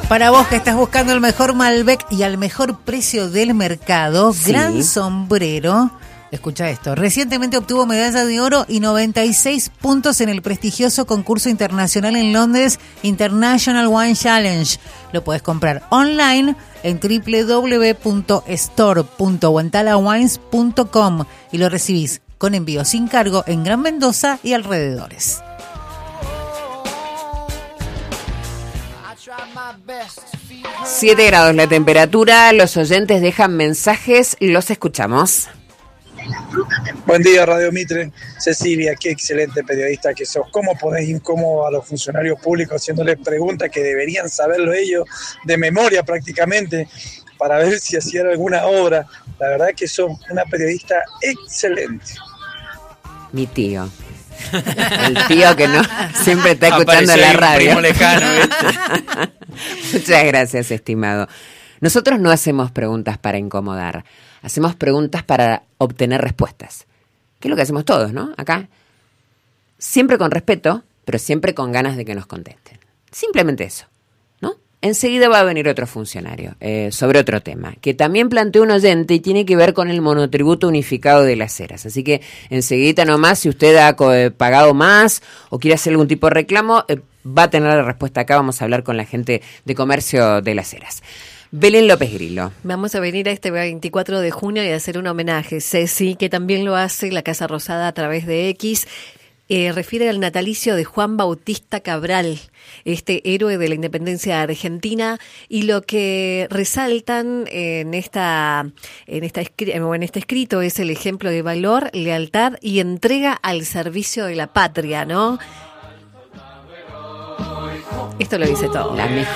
Para vos que estás buscando el mejor Malbec y al mejor precio del mercado, sí. Gran Sombrero, escucha esto, recientemente obtuvo medalla de oro y 96 puntos en el prestigioso concurso internacional en Londres, International Wine Challenge. Lo puedes comprar online en www.store.guantalawines.com y lo recibís con envío sin cargo en Gran Mendoza y alrededores. Siete grados la temperatura, los oyentes dejan mensajes, los escuchamos. Buen día, Radio Mitre. Cecilia, qué excelente periodista que sos. ¿Cómo ponés incómodo a los funcionarios públicos haciéndoles preguntas que deberían saberlo ellos de memoria prácticamente para ver si hacían alguna obra? La verdad que sos una periodista excelente. Mi tío. El tío que no siempre está escuchando la radio. Primo lejano, ¿viste? Muchas gracias, estimado. Nosotros no hacemos preguntas para incomodar, hacemos preguntas para obtener respuestas. Que es lo que hacemos todos, ¿no? Acá. Siempre con respeto, pero siempre con ganas de que nos contesten. Simplemente eso, ¿no? Enseguida va a venir otro funcionario sobre otro tema, que también planteó un oyente y tiene que ver con el monotributo unificado de las Heras. Así que enseguida nomás, si usted ha pagado más o quiere hacer algún tipo de reclamo, va a tener la respuesta acá. Vamos a hablar con la gente de comercio de las Heras. Belén López Grillo. Vamos a venir a este 24 de junio y hacer un homenaje. Ceci, que también lo hace la Casa Rosada a través de X, refiere al natalicio de Juan Bautista Cabral, este héroe de la independencia argentina, y lo que resaltan en este escrito es el ejemplo de valor, lealtad y entrega al servicio de la patria, ¿no? Esto lo dice todo. La mejor